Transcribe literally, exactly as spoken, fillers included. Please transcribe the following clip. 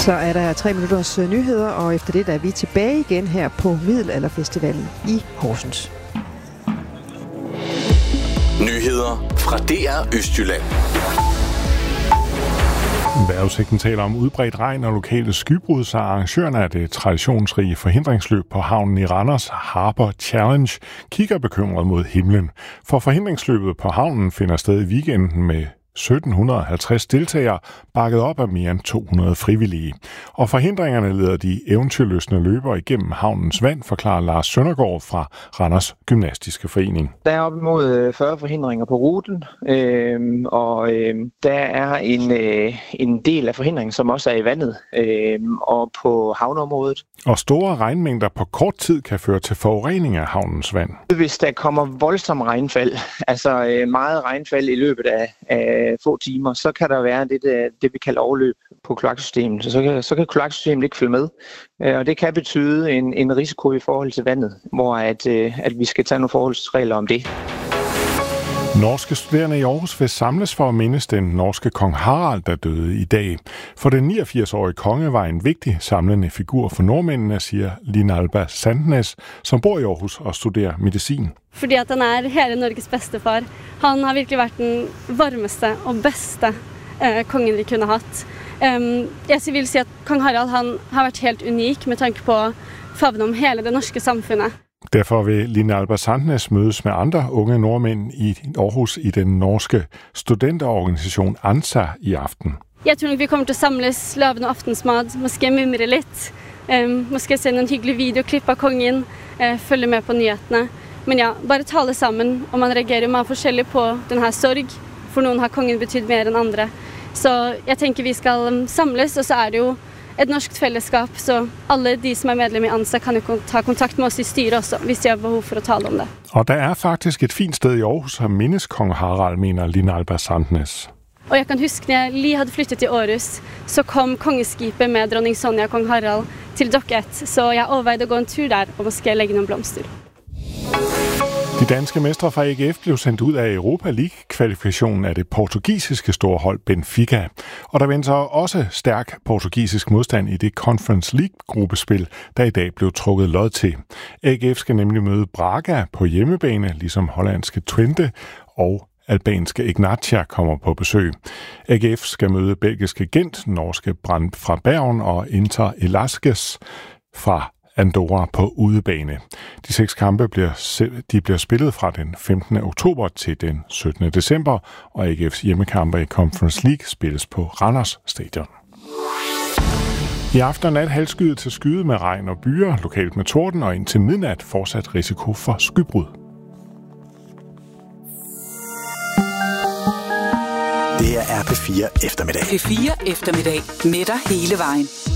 Så er der tre minutters nyheder, og efter det der er vi tilbage igen her på Middelalderfestivalen i Horsens. Nyheder fra D R Østjylland. Vejrudsigten taler om udbredt regn og lokale skybrud, så arrangørerne af det traditionsrige forhindringsløb på havnen i Randers, Harbour Challenge, kigger bekymret mod himlen. For forhindringsløbet på havnen finder sted i weekenden med sytten halvtreds deltagere, bakket op af mere end to hundrede frivillige. Og forhindringerne leder de eventyrlystne løbere igennem havnens vand, forklarer Lars Søndergaard fra Randers Gymnastiske Forening. Der er op imod fyrre forhindringer på ruten, øh, og øh, der er en, øh, en del af forhindringen, som også er i vandet øh, og på havneområdet. Og store regnmængder på kort tid kan føre til forurening af havnens vand. Hvis der kommer voldsom regnfald, altså øh, meget regnfald i løbet af, af få timer, så kan der være det, det, det vi kalder overløb på kloaksystemet. Så, så kan, så kan kloaksystemet ikke følge med, øh, og det kan betyde en, en risiko i forhold til vandet, hvor at, øh, at vi skal tage nogle forholdsregler om det. Norske studerende i Aarhus vil samles for at mindes den norske kong Harald, der døde i dag. For den niogfirs-årige konge var en vigtig samlende figur for nordmændene, siger Linalba Sandnes, som bor i Aarhus og studerer medicin. Fordi at han er hele Norges bedstefar. Han har virkelig vært den varmeste og bedste eh, kongen vi kunne hatt. Um, jeg vil si at kong Harald han har vært helt unik med tanke på at favne om hele det norske samfunnet. Derfor vil Linalba Sandnes mødes med andre unge nordmænd i Aarhus i den norske studenterorganisation ANSA i aften. Jeg tror nok vi kommer til at samles, lave noget aftensmad, måske mimre lidt, um, måske se nogle hyggelige videoklipp av kongen, uh, følge med på nyhetene. Men ja, bare tale sammen, og man reagerer meget forskelligt på den her sorg. For nogen har kongen betydet mere end andre. Så jeg tænker vi skal samles, og så er det jo et norsk fællesskab, så alle de som er medlem i ANSA kan jo ta kontakt med os i styret også, hvis de har behov for at tale om det. Og der er faktisk et fint sted i Aarhus, som mindes kong Harald, mener Linalba Sandnes. Og jeg kan huske, når jeg lige havde flyttet til Aarhus, så kom kongeskibet med dronning Sonja og kong Harald til Dokket, så jeg overvejede at gå en tur der, og måske lægge nogle blomster. De danske mestre fra A G F blev sendt ud af Europa League-kvalifikationen af det portugisiske storhold Benfica. Og der venter også stærk portugisisk modstand i det Conference League-gruppespil, der i dag blev trukket lod til. A G F skal nemlig møde Braga på hjemmebane, ligesom hollandske Twente og albanske Ignatia kommer på besøg. A G F skal møde belgiske Gent, norske Brand fra Bergen og Inter Elaskes fra Andorra på udebane. De seks kampe bliver, de bliver spillet fra den femtende oktober til den syttende december, og A G F's hjemmekampe i Conference League spilles på Randers Stadion. I aften og nat halvskyet til skyde med regn og byer, lokalt med torden, og indtil midnat fortsat risiko for skybrud. Det her er P fire eftermiddag. P fire eftermiddag med dig hele vejen.